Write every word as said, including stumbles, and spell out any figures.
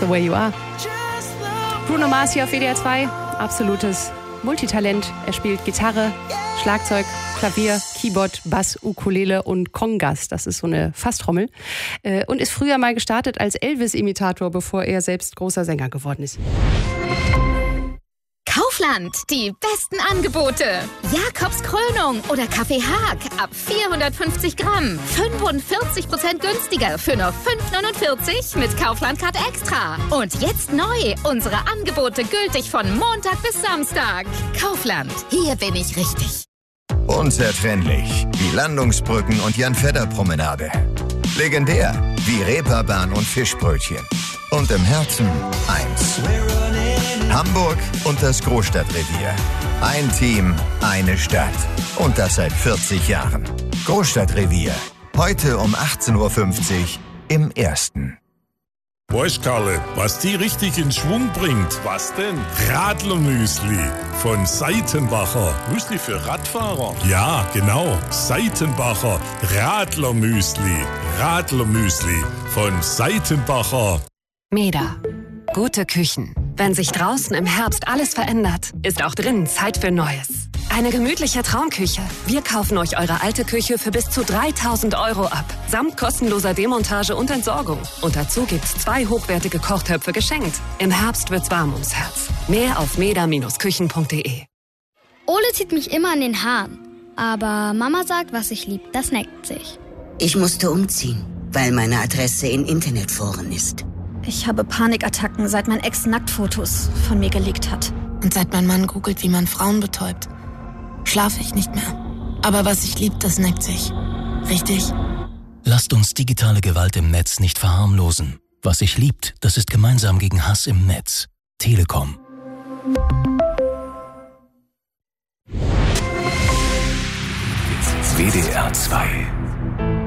the way you are. Bruno Mars hier auf W D R zwei. Absolutes Multitalent. Er spielt Gitarre, Schlagzeug, Klavier, Keyboard, Bass, Ukulele und Congas. Das ist so eine Fasstrommel. Und ist früher mal gestartet als Elvis-Imitator, bevor er selbst großer Sänger geworden ist. Kaufland, die besten Angebote. Jakobs Krönung oder Kaffee Haag ab vierhundertfünfzig Gramm. fünfundvierzig Prozent günstiger für nur fünf neunundvierzig mit Kaufland-Card Extra. Und jetzt neu, unsere Angebote gültig von Montag bis Samstag. Kaufland, hier bin ich richtig. Unzertrennlich wie Landungsbrücken und Jan-Fedder-Promenade. Legendär wie Reeperbahn und Fischbrötchen. Und im Herzen eins. Hamburg und das Großstadtrevier. Ein Team, eine Stadt. Und das seit vierzig Jahren. Großstadtrevier. Heute um achtzehn Uhr fünfzig im Ersten. Weißt Karle, was die richtig in Schwung bringt? Was denn? Radlermüsli von Seitenbacher. Müsli für Radfahrer? Ja, genau. Seitenbacher Radlermüsli. Radlermüsli von Seitenbacher. Meda. Gute Küchen. Wenn sich draußen im Herbst alles verändert, ist auch drinnen Zeit für Neues. Eine gemütliche Traumküche. Wir kaufen euch eure alte Küche für bis zu dreitausend Euro ab. Samt kostenloser Demontage und Entsorgung. Und dazu gibt's zwei hochwertige Kochtöpfe geschenkt. Im Herbst wird's warm ums Herz. Mehr auf meda Bindestrich küchen punkt de. Ole zieht mich immer an den Haaren. Aber Mama sagt, was ich lieb, das neckt sich. Ich musste umziehen, weil meine Adresse in Internetforen ist. Ich habe Panikattacken, seit mein Ex Nacktfotos von mir geleakt hat. Und seit mein Mann googelt, wie man Frauen betäubt, schlafe ich nicht mehr. Aber was ich lieb, das neckt sich. Richtig? Lasst uns digitale Gewalt im Netz nicht verharmlosen. Was sich liebt, das ist gemeinsam gegen Hass im Netz. Telekom. W D R zwei